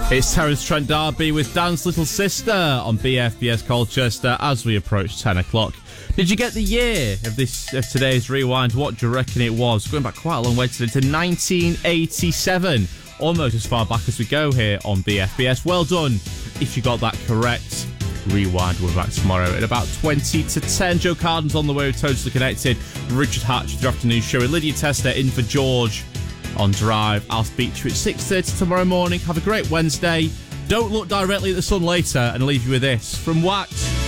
It's Terence Trent D'Arby with Dan's Little Sister on BFBS Colchester as we approach 10 o'clock. Did you get the year of today's rewind? What do you reckon it was? Going back quite a long way to 1987. Almost as far back as we go here on BFBS. Well done if you got that correct. Rewind, we're back tomorrow at about 20 to 10. Joe Carden's on the way with Totally Connected. Richard Hatch with your afternoon show. And Lydia Tester in for George on Drive. I'll speak to you at 6:30 tomorrow morning. Have a great Wednesday. Don't look directly at the sun later, and I'll leave you with this from Wax.